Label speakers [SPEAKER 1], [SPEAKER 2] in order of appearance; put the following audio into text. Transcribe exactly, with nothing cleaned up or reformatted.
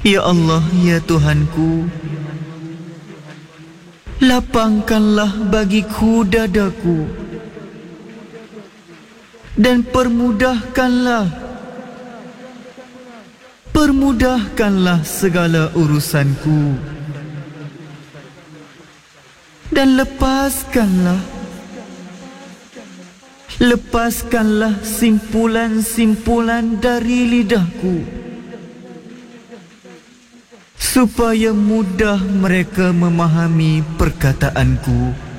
[SPEAKER 1] Ya Allah, ya Tuhanku, lapangkanlah bagiku dadaku dan permudahkanlah permudahkanlah segala urusanku dan lepaskanlah lepaskanlah simpulan-simpulan dari lidahku supaya mudah mereka memahami perkataanku.